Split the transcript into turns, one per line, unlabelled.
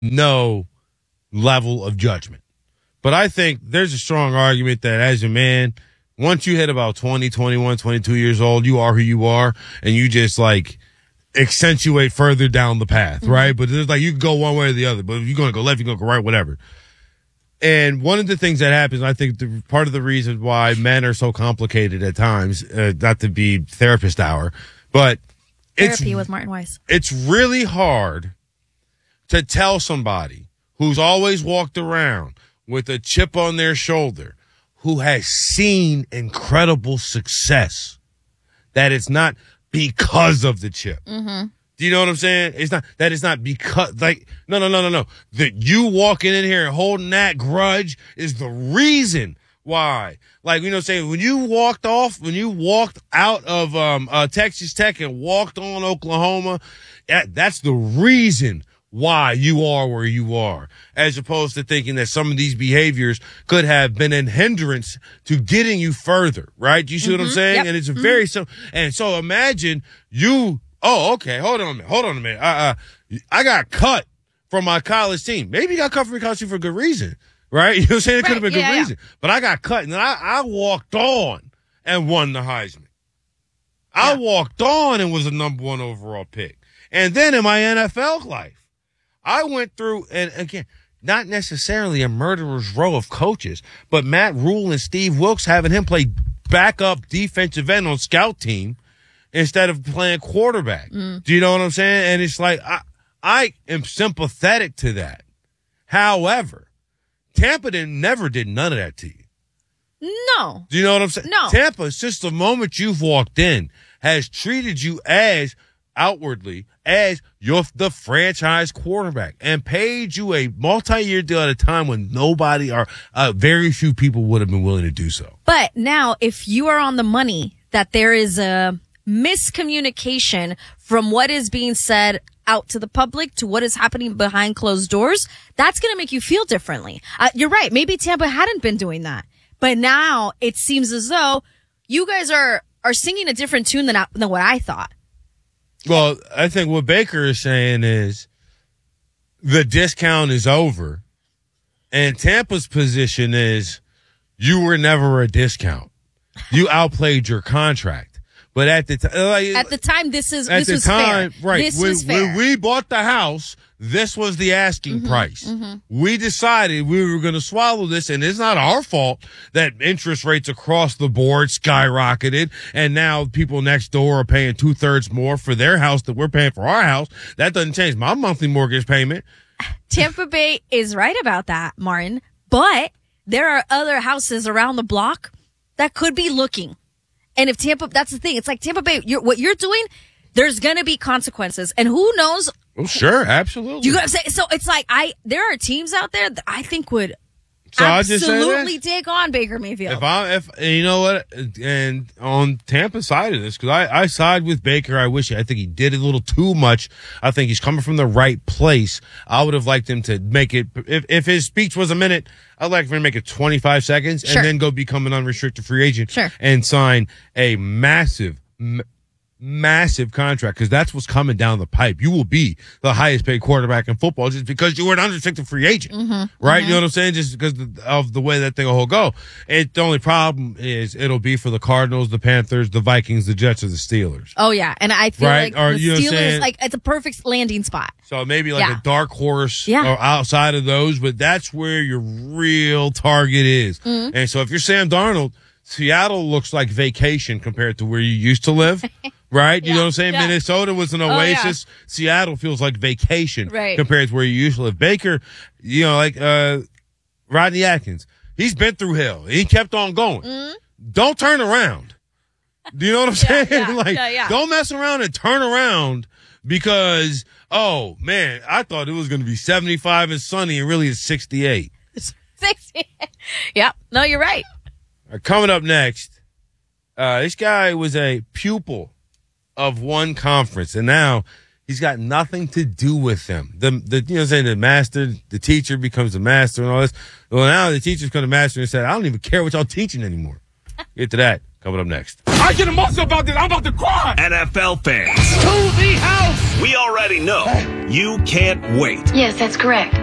no level of judgment. But I think there's a strong argument that as a man, once you hit about 20, 21, 22 years old, you are who you are, and you just like accentuate further down the path, right? But it's like you can go one way or the other. But if you're going to go left, you're going to go right, whatever. And one of the things that happens, I think part of the reason why men are so complicated at times, not to be therapist hour, but
Therapy with Martin Weiss.
It's really hard to tell somebody who's always walked around with a chip on their shoulder, who has seen incredible success, that it's not because of the chip. Mm-hmm. Do you know what I'm saying? It's not because, like, no. That you walking in here and holding that grudge is the reason why. Like, saying when you walked out of Texas Tech and walked on Oklahoma, that's the reason why you are where you are, as opposed to thinking that some of these behaviors could have been a hindrance to getting you further, right? Do you see what I'm saying?
Yep.
And it's a very simple. And so imagine okay, hold on a minute. I got cut from my college team. Maybe you got cut from your college team for a good reason, right? You know what I'm saying? It could have been a good reason. But I got cut, and then I walked on and won the Heisman. I walked on and was the number 1 overall pick. And then in my NFL life, I went through, and again, not necessarily a murderer's row of coaches, but Matt Rule and Steve Wilkes having him play backup defensive end on scout team instead of playing quarterback. Do you know what I'm saying? And it's like, I am sympathetic to that. However, Tampa never did none of that to you.
No.
Do you know what I'm saying?
No.
Tampa, since the moment you've walked in, has treated you outwardly as you're the franchise quarterback and paid you a multi-year deal at a time when nobody or very few people would have been willing to do so.
But now, if you are on the money that there is a miscommunication from what is being said out to the public to what is happening behind closed doors, that's going to make you feel differently. You're right. Maybe Tampa hadn't been doing that, but now it seems as though you guys are singing a different tune than what I thought.
Well, I think what Baker is saying is the discount is over, and Tampa's position is you were never a discount. You outplayed your contract. But at the time, this was fair. Right?
This was fair.
When we bought the house, this was the asking price. Mm-hmm. We decided we were going to swallow this, and it's not our fault that interest rates across the board skyrocketed, and now people next door are paying 2/3 more for their house that we're paying for our house. That doesn't change my monthly mortgage payment.
Tampa Bay is right about that, Martin, but there are other houses around the block that could be looking. And if that's the thing. It's like Tampa Bay, what you're doing, there's going to be consequences. And who knows?
Well, sure. Absolutely.
You got to say, so it's like, there are teams out there that I think would absolutely take on Baker Mayfield.
If you know what, and on Tampa's side of this, because I side with Baker. I think he did a little too much. I think he's coming from the right place. I would have liked him to make it, if his speech was a minute, I'd like for him to make it 25 seconds and then go become an unrestricted free agent and sign a massive contract, because that's what's coming down the pipe. You will be the highest paid quarterback in football just because you were an unrestricted free agent, right? You know what I'm saying? Just because of the way that thing will go. The only problem is it'll be for the Cardinals, the Panthers, the Vikings, the Jets, or the Steelers.
Oh yeah, and I feel like the Steelers, like, it's a perfect landing spot.
So maybe like a dark horse or outside of those, but that's where your real target is. And so if you're Sam Darnold, Seattle looks like vacation compared to where you used to live. Right? You know what I'm saying? Minnesota was an oasis. Seattle feels like vacation compared to where you used to live. Baker, like Rodney Atkins, he's been through hell. He kept on going. Don't turn around. Do you know what I'm saying? Don't mess around and turn around because, oh, man, I thought it was going to be 75 and sunny, and really it's 68.
68. Yep. No, you're right.
Coming up next, this guy was a pupil of one conference, and now he's got nothing to do with them. The teacher becomes the master and all this. Well, now the teacher's become the master and said, I don't even care what y'all teaching anymore. Get to that coming up next.
I get emotional about this. I'm about to cry.
NFL fans,
To the house.
we already know you can't wait.
Yes, that's correct.